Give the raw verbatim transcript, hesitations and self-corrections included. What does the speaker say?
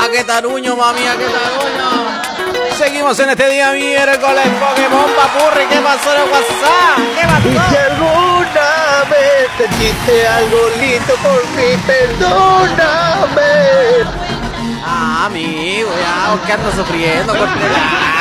A que taruño, mami, a que taruño. Seguimos en este día miércoles, Pokémon Papurri. ¿Qué pasó en el WhatsApp? ¿Qué pasó? Y si alguna vez te hiciste algo lindo por mí, perdóname. Ah, amigo, ya, ¿por qué ando sufriendo? Corte.